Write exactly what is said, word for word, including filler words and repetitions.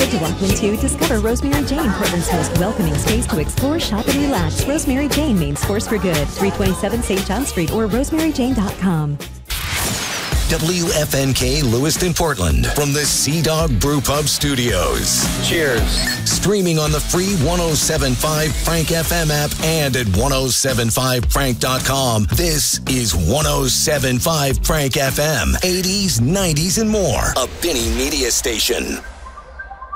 excited to walk into Discover Rosemary Jane, Portland's most welcoming space to explore, shop, and relax. Rosemary Jane means force for good. three twenty-seven Saint John Street or rosemary jane dot com. W F N K Lewiston, Portland, from the Sea Dog Brew Pub Studios. Cheers. Streaming on the free one oh seven point five Frank F M app and at ten seventy-five frank dot com. This is ten seventy-five Frank F M. eighties, nineties, and more. A Benny Media station.